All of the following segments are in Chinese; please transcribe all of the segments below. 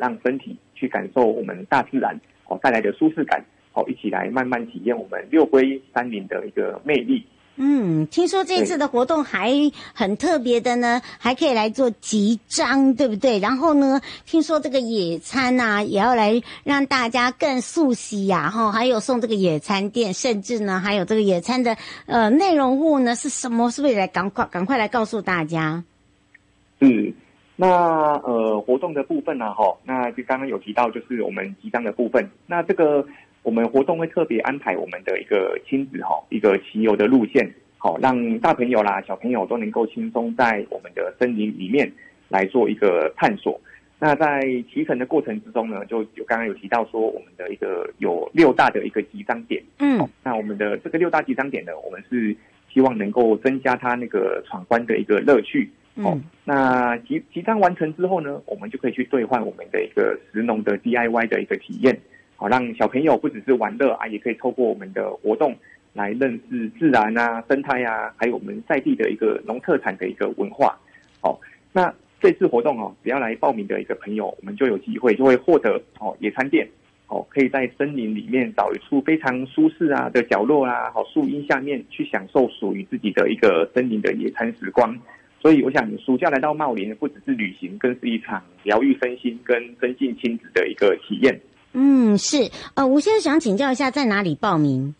让身体去感受我们大自然带来的舒适感，一起来慢慢体验我们六龟山林的一个魅力。 听说这次的活动还很特别的呢，还可以来做集章，对不对？然后呢，听说这个野餐啊，也要来让大家更熟悉呀，还有送这个野餐垫，甚至呢，还有这个野餐的内容物呢是什么？是不是来赶快来告诉大家？ 那活动的部分呢，那就刚刚有提到就是我们集章的部分，那这个我们活动会特别安排我们的一个亲子一个骑游的路线，让大朋友啦小朋友都能够轻松在我们的森林里面来做一个探索。那在骑乘的过程之中呢，就刚刚有提到说我们的一个有6大的一个集章点，那我们的这个6大集章点呢，我们是希望能够增加它那个闯关的一个乐趣。那集章完成之后呢，我们就可以去兑换我们的一个食农的 DIY 的一个体验，让小朋友不只是玩乐也可以透过我们的活动来认识自然啊、生态啊，还有我们在地的一个农特产的一个文化。那这次活动只要来报名的一个朋友，我们就有机会就会获得野餐垫，可以在森林里面找一处非常舒适的角落树荫下面去享受属于自己的一个森林的野餐时光。所以我想暑假来到茂林不只是旅行，更是一场疗愈身心跟增进亲子的一个体验。 是我现在想请教一下在哪里报名？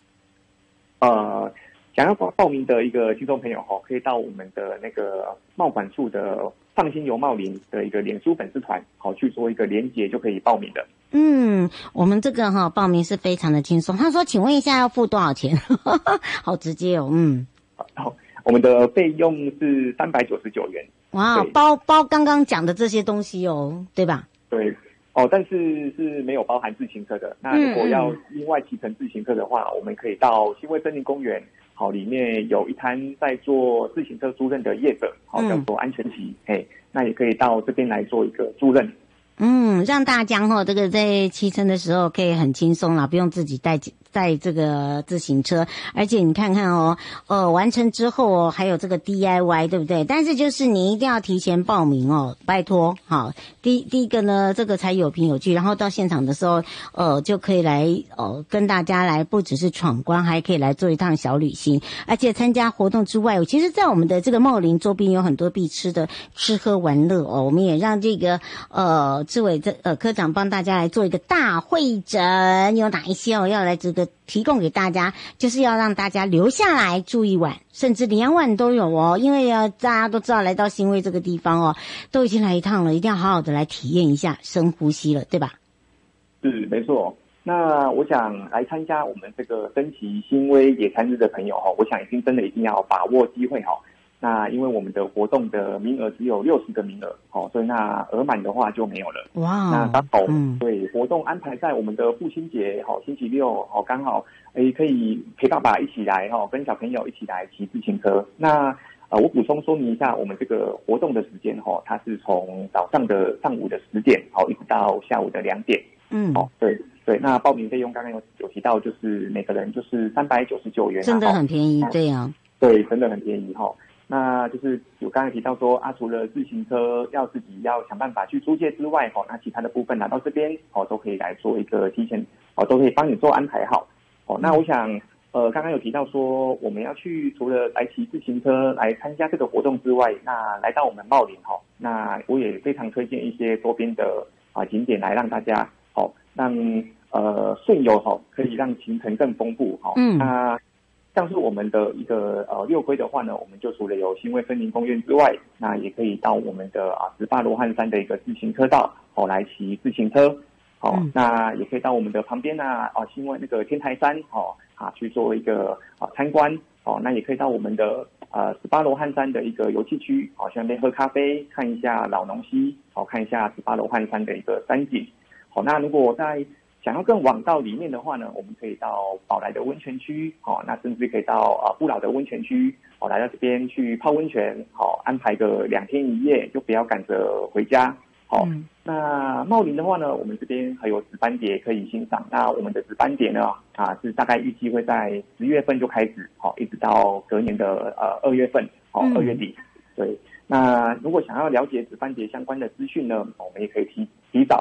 想要报名的一个听众朋友可以到我们的那个茂管处的放心游茂林的一个脸书粉丝团去做一个连结就可以报名的。 我们这个报名是非常的轻松。他说请问一下要付多少钱？好直接哦。 我们的费用是399元。 哇，包刚刚讲的这些东西对吧？ 对但是没有包含自行车的。那如果要另外骑乘自行车的话，我们可以到新威森林公园里面有一摊在做自行车租赁的业者叫做安全骑，那也可以到这边来做一个租赁。 让大家这个在骑乘的时候可以很轻松啦，不用自己带这个自行车，而且你看看完成之后还有这个 DIY 对不对？但是就是你一定要提前报名拜托。好，第一个呢，这个才有凭有据，然后到现场的时候就可以来跟大家来不只是闯关，还可以来做一趟小旅行。而且参加活动之外，其实在我们的这个茂林周边有很多必吃的吃喝玩乐我们也让这个志伟科长帮大家来做一个大会诊，有哪一些要来这个提供给大家，就是要让大家留下来住1晚，甚至2晚都有因为大家都知道来到新威这个地方都已经来一趟了，一定要好好的来体验一下，深呼吸了，对吧？ 是没错。那我想来参加我们这个登旗新威野餐日的朋友我想真的一定要把握机会那因为我们的活动的名额只有60个名额所以那额满的话就没有了。 哇， 那刚好对活动安排在我们的父亲节星期六刚好可以陪爸爸一起来跟小朋友一起来骑自行车。那我补充说明一下，我们这个活动的时间它是从上午的10点一直到下午的2点。对，那报名费用刚刚有提到，就是每个人就是399元， 真的很便宜。对啊， 对，真的很便宜那就是有刚才提到说除了自行车要自己要想办法去租借之外那其他的部分拿到这边都可以来做一个提前都可以帮你做安排好那我想刚刚有提到说我们要去除了来骑自行车来参加这个活动之外，那来到我们茂林那我也非常推荐一些周边的景点来让大家让顺游可以让行程更丰富那像是我们的一个六龟的话呢，我们就除了有新威森林公园之外，那也可以到我们的18罗汉山的一个自行车道来骑自行车那也可以到我们的旁边新威那个天台山去做一个参观那也可以到我们的18罗汉山的一个游憩区去那边喝咖啡，看一下老农溪看一下18罗汉山的一个山景那如果在想要更往到里面的话呢，我们可以到宝来的温泉区那甚至可以到不老的温泉区来到这边去泡温泉安排个2天1夜，就不要赶着回家那茂林的话呢，我们这边还有紫斑蝶可以欣赏。那我们的紫斑蝶呢是大概预计会在10月份就开始一直到隔年的2月份2月底。对，那如果想要了解紫斑蝶相关的资讯呢，我们也可以提早